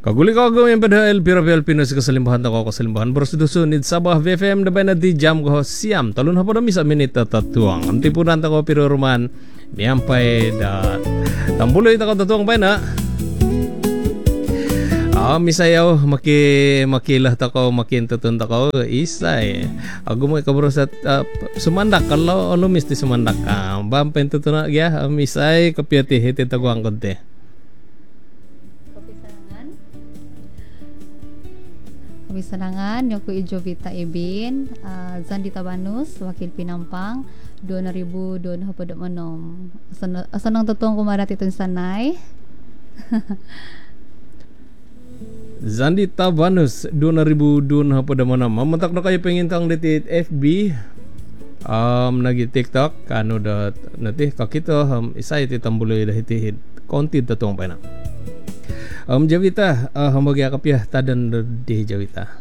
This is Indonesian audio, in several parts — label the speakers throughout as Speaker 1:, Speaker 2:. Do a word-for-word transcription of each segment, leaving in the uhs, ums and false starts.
Speaker 1: Kaguli ko ako yung padahal Pira-Pira Pinos kasalimbahan ako kasalimbahan Bersudusunid Sabah V F M Dabay na di jam ko siam Talun hapon na sa minit at tatuang Antipunan ako Piro Roman Miyampay da Tambuloy ako tatuang pa na Ah, misayaw maki makilah tako makintutun tako isay. Aku mo kabro sa uh, sumandak kalau ano misti sumandak. Ah, bampen tutuna gya misay kapyati hiti tako ang konte.
Speaker 2: Kapisangan. Kapisangan yung ku Jovita Ibin, uh, Zandi Tabanus, Wakil Pinampang, dua ribu dua hapod manom. Asan asan ang totong kumarat itong sanay?
Speaker 1: Zandi Tabanus dua ribu dua pada mana mamantak na kayo pengintang diti F B um nagi TikTok kanu dat nanti kakito um, isay ti tambuloy dahiti konti tatong pa na um Jawita uh, hambagi akapya tadan di Jawita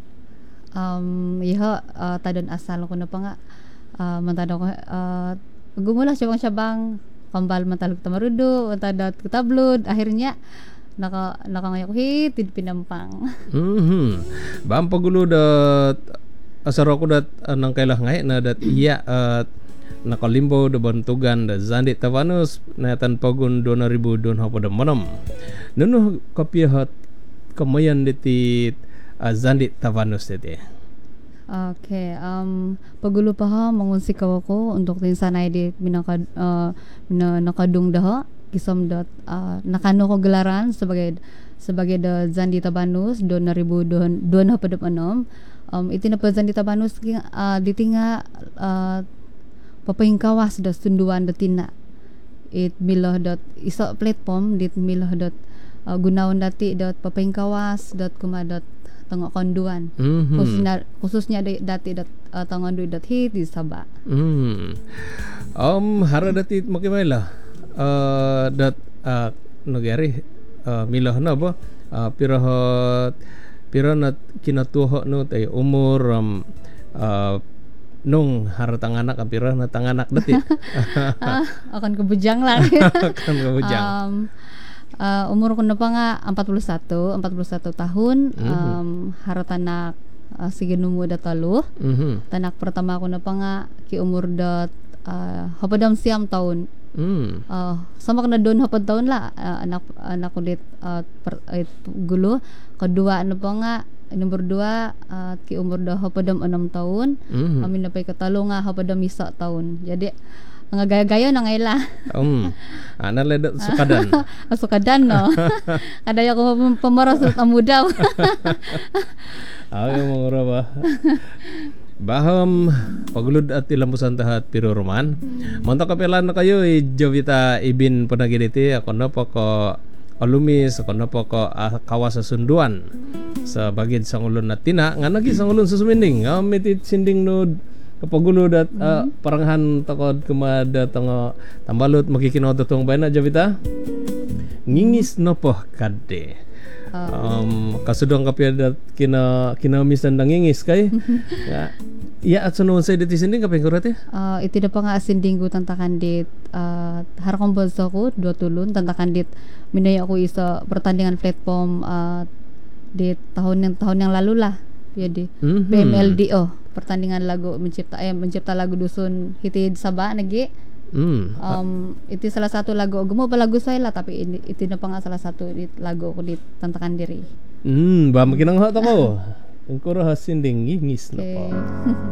Speaker 2: um iha uh, tadan asal ko na pa nga uh, mantado ko uh, gumula siya bang siya bang kambal mantalog tamarudo tadat kutablod akhirnya naka nakangaya ko hitid Pinampang.
Speaker 1: Mhm. Bam pagulo dat asaro ko dat anang kailah ngay na dat iya at nakalimbo da bantugan da Zandi Tabanus na tan pagun dua ribu dua pada manam. Nuno kapihat kamayan diti uh, Zandi Tabanus diti.
Speaker 2: Okay, um pagulo pa ha mangunsik ako untuk tin sanay di minaka uh, na nakadung daha kisam dot uh, nakano ko gelaran sebagai sebagai da Zandi Tabanus dua ribu dua pada manom. Um iti na pa Zandi Tabanus uh, ditinga uh, papahingkawas da sunduan da tina. It milah dot isa platform dit milah dot uh, gunaon dati dot papahingkawas dot kumadot tengok konduan. Mm-hmm. Khususnya khususnya dati dot uh, tangondu dot hit di Sabah.
Speaker 1: Mm. Um hara dati makimayla. Uh, dat uh, nagari uh, milah na ba uh, pirahat piranat kinatuho no tay umur um, uh, nung haratang anak ang pirah na tanganak dati
Speaker 2: ah, akan kebujang lang
Speaker 1: akan kebujang
Speaker 2: um, uh, umur ko na pa nga empat puluh satu tahun. Mm-hmm. um, haratanak uh, sige numu da talo. Mm-hmm. Tanak pertama ko na pa nga ki umur dat uh, hapadam siam tahun. Mm. Uh, sama kena doon hapad taon la uh, anak anak ko dit uh, per, uh, gulo kedua ano pa nga nomor dua uh, ki umur dah hapadam enam tahun. Mm-hmm. Kami napay katalo nga hapadam isa tahun jadi nga gaya-gaya na ngaila
Speaker 1: um ana ledat sukadan
Speaker 2: sukadan no kadaya ko pamaras at amudaw
Speaker 1: ay mura ba Baham pagulod at ilampusan tahat Piro Roman. Monta kapelan na kayo eh, Jovita Ibin panaginiti ako na po ko alumis ako na po ko uh, kawas sa sunduan sa bagid sang ulon na tina nga nagi sang ulon sa suminding nga mitit sinding nod kapagulod at uh, mm-hmm. parangahan takod kumada tanga tambalot makikinood tong bayna Jovita ngingis no po kade. Um, kasudong kapya kina kinamisan nangingis kay ya iya at sunod sa diti sinding kapay kurate
Speaker 2: uh, iti na pa nga asinding ko tantakan dit uh, harakong bolsa ko dua tulun tantakan dit minaya ko isa pertandingan platform uh, dit tahun yang tahun yang lalu lah jadi mm-hmm. P M L D O pertandingan lagu mencipta eh mencipta lagu dusun hitid Sabah nagi. Mm. Um, itu salah satu lagu gumo pa lagu saya lah tapi ini, itu na pa nga salah satu it, lagu ko dit tantakan diri.
Speaker 1: Hmm, ba makinang hat ako. Ang kuro hasinding ngingis na pa.